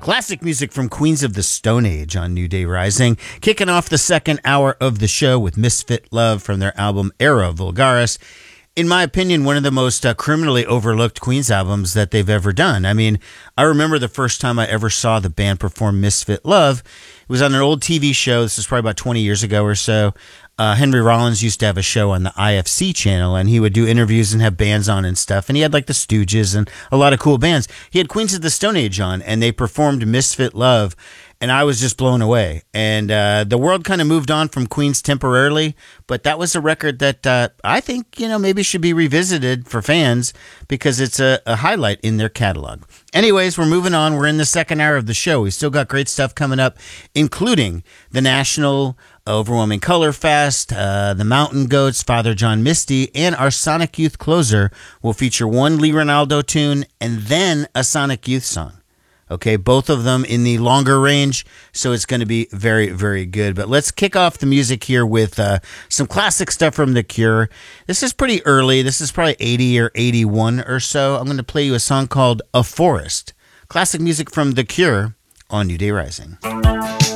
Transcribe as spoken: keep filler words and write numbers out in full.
Classic music from Queens of the Stone Age on New Day Rising. Kicking off the second hour of the show with Misfit Love from their album Era Vulgaris. In my opinion, one of the most uh, criminally overlooked Queens albums that they've ever done. I mean, I remember the first time I ever saw the band perform Misfit Love. It was on an old T V show. This was probably about twenty years ago or so. Uh, Henry Rollins used to have a show on the I F C channel, and he would do interviews and have bands on and stuff. And he had like the Stooges and a lot of cool bands. He had Queens of the Stone Age on, and they performed Misfit Love, and I was just blown away. And uh, the world kind of moved on from Queens temporarily, but that was a record that uh, I think, you know, maybe should be revisited for fans because it's a, a highlight in their catalog. Anyways, we're moving on. We're in the second hour of the show. We still got great stuff coming up, including the National Overwhelming Color Fest, uh, the Mountain Goats, Father John Misty, and our Sonic Youth closer will feature one Lee Ranaldo tune and then a Sonic Youth song. Okay, both of them in the longer range, so it's going to be very, very good. But let's kick off the music here with uh, some classic stuff from The Cure. This is pretty early. This is probably eighty or eighty-one or so. I'm going to play you a song called A Forest. Classic music from The Cure on New Day Rising.